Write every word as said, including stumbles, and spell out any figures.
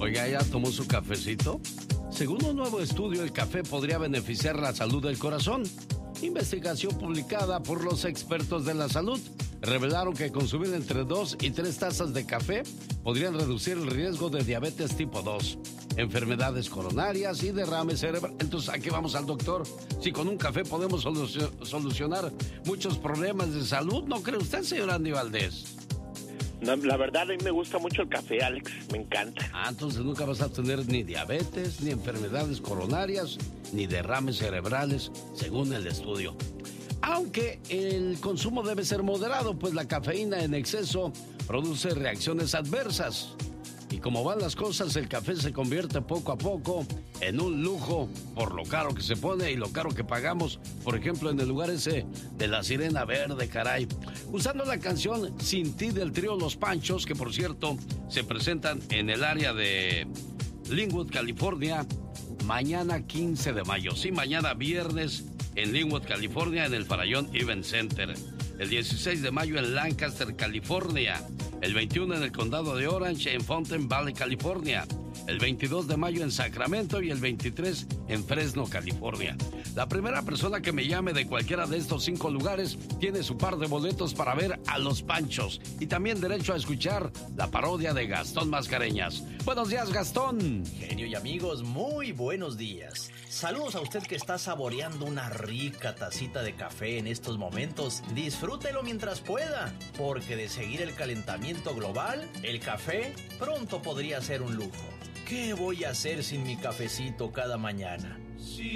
Oiga, ¿ya tomó su cafecito? Según un nuevo estudio, el café podría beneficiar la salud del corazón. Investigación publicada por los expertos de la salud revelaron que consumir entre dos y tres tazas de café podrían reducir el riesgo de diabetes tipo dos, enfermedades coronarias y derrames cerebrales. Entonces, ¿a qué vamos al doctor? Si con un café podemos solu- solucionar muchos problemas de salud, ¿no cree usted, señor Andy Valdés? No, la verdad, a mí me gusta mucho el café, Alex. Me encanta. Ah, entonces nunca vas a tener ni diabetes, ni enfermedades coronarias, ni derrames cerebrales, según el estudio. Aunque el consumo debe ser moderado, pues la cafeína en exceso produce reacciones adversas. Y como van las cosas, el café se convierte poco a poco en un lujo por lo caro que se pone y lo caro que pagamos. Por ejemplo, en el lugar ese de la Sirena Verde, caray. Usando la canción Sin Ti del trío Los Panchos, que por cierto se presentan en el área de Linwood, California, mañana quince de mayo. Sí, mañana viernes en Linwood, California, en el Farallón Event Center. El dieciséis de mayo en Lancaster, California. El veintiuno en el condado de Orange, en Fountain Valley, California. El veintidós de mayo en Sacramento y el veintitrés en Fresno, California. La primera persona que me llame de cualquiera de estos cinco lugares tiene su par de boletos para ver a Los Panchos y también derecho a escuchar la parodia de Gastón Mascareñas. Buenos días, Gastón. Genio y amigos, muy buenos días. Saludos a usted que está saboreando una rica tacita de café en estos momentos. Disfrútelo mientras pueda, porque de seguir el calentamiento global, el café pronto podría ser un lujo. ¿Qué voy a hacer sin mi cafecito cada mañana? Sí.